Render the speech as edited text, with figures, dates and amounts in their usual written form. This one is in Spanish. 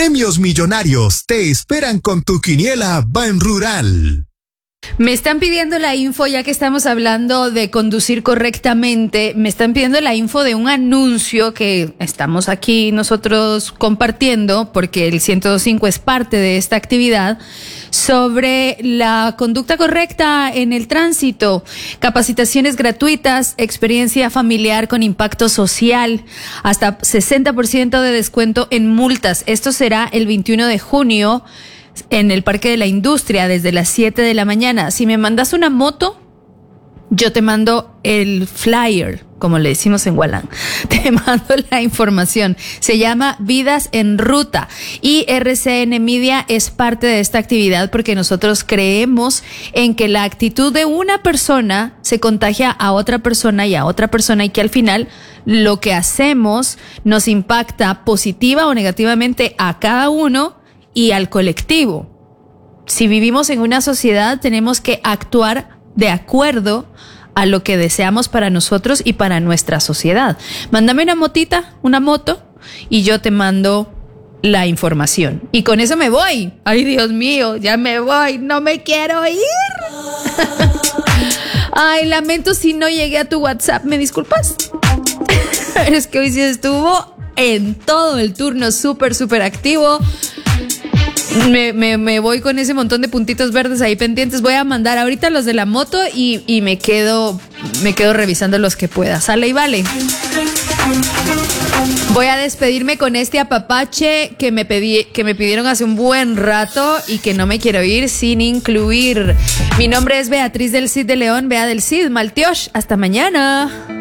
Premios millonarios te esperan con tu quiniela Ban Rural. Me están pidiendo la info, ya que estamos hablando de conducir correctamente, me están pidiendo la info de un anuncio que estamos aquí nosotros compartiendo, porque el 102.5 es parte de esta actividad, sobre la conducta correcta en el tránsito, capacitaciones gratuitas, experiencia familiar con impacto social, hasta 60% de descuento en multas. Esto será el 21 de junio. En el Parque de la Industria desde las 7 de la mañana. Si me mandas una moto, yo te mando el flyer, como le decimos en Gualán. Te mando la información. Se llama Vidas en Ruta. Y RCN Media es parte de esta actividad porque nosotros creemos en que la actitud de una persona se contagia a otra persona y a otra persona, y que al final lo que hacemos nos impacta positiva o negativamente a cada uno y al colectivo. Si vivimos en una sociedad, tenemos que actuar de acuerdo a lo que deseamos para nosotros y para nuestra sociedad. Mándame una moto, y yo te mando la información. Y con eso me voy. Ay, Dios mío, ya me voy. No me quiero ir. Ay, lamento si no llegué a tu WhatsApp. ¿Me disculpas? Es que hoy sí estuvo en todo el turno súper activo. Me voy con ese montón de puntitos verdes ahí pendientes. Voy a mandar ahorita los de la moto y me quedo revisando los que pueda. Sale y vale. Voy a despedirme con este apapache que me pidieron hace un buen rato y que no me quiero ir sin incluir. Mi nombre es Beatriz del Cid de León, Bea del Cid, Maltiosh. Hasta mañana.